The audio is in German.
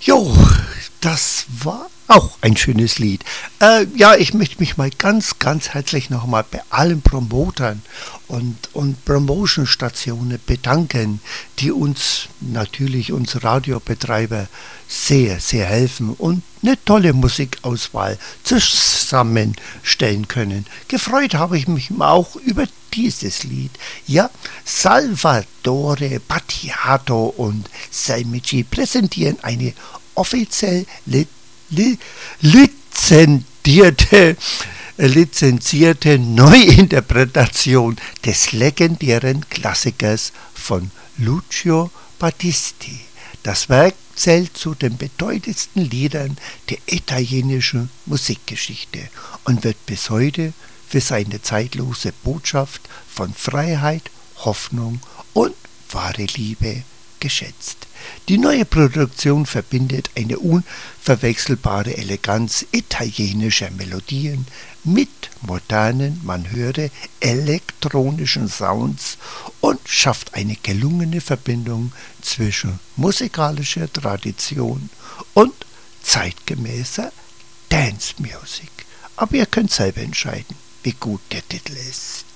Jo, das war auch ein schönes Lied. Ja, ich möchte mich mal ganz herzlich nochmal bei allen Promotern und Promotion-Stationen bedanken, die uns natürlich, uns Radiobetreiber, sehr helfen und eine tolle Musikauswahl zusammenstellen können. Gefreut habe ich mich auch über dieses Lied. Ja, Salvatore Battiato und Salmici präsentieren eine offiziell li lizenzierte, lizenzierte Neuinterpretation des legendären Klassikers von Lucio Battisti. Das Werk zählt zu den bedeutendsten Liedern der italienischen Musikgeschichte und wird bis heute für seine zeitlose Botschaft von Freiheit, Hoffnung und wahre Liebe geschätzt. Die neue Produktion verbindet eine unverwechselbare Eleganz italienischer Melodien mit modernen, man höre, elektronischen Sounds und schafft eine gelungene Verbindung zwischen musikalischer Tradition und zeitgemäßer Dance Music. Aber ihr könnt selber entscheiden, wie gut der Titel ist.